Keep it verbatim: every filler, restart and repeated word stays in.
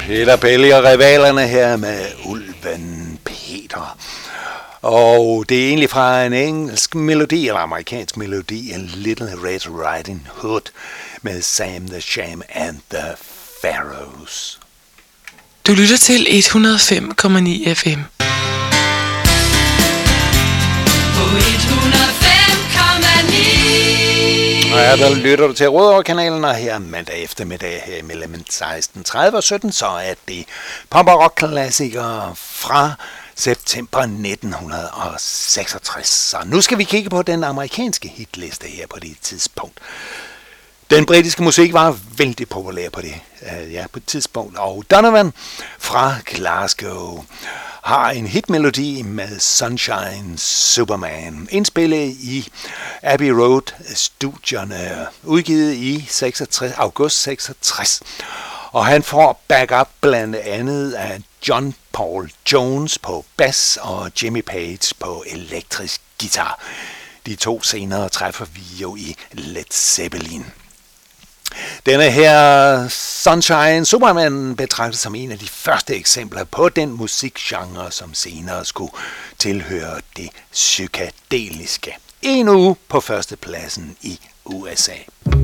Peter Belli og rivalerne her med Ulven Peter. Og det er egentlig fra en engelsk melodi, eller amerikansk melodi, A Little Red Riding Hood, med Sam the Sham and the Pharaohs. Du lytter til et hundrede og fem komma ni F M. På et hundrede og fem komma ni. Og ja, der lytter du til Rødovre-kanalen, og her mandag eftermiddag her mellem seksten tredive og sytten, så er det pop- og rock-klassikere fra september nitten seksogtres. Så nu skal vi kigge på den amerikanske hitliste her på det tidspunkt. Den britiske musik var vældig populær på det, uh, ja, på et tidspunkt, og Donovan fra Glasgow har en hitmelodi med Sunshine Superman, indspillet i Abbey Road-studierne, udgivet i seksogtres, august seksogtres. Og han får backup blandt andet af John Paul Jones på bas og Jimmy Page på elektrisk guitar. De to senere træffer vi jo i Led Zeppelin. Denne her Sunshine Superman betragtes som en af de første eksempler på den musikgenre, som senere skulle tilhøre det psykedeliske. En uge på førstepladsen i U S A.